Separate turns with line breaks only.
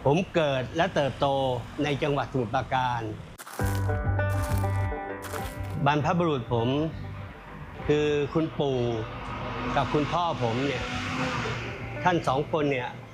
ผมเกิดและเติบโตในจังหวัดสมุทรปราการบรรพบุรุษผมคือคุณปู่กับคุณพ่อผมเนี่ยท่านสองคนเนี่ย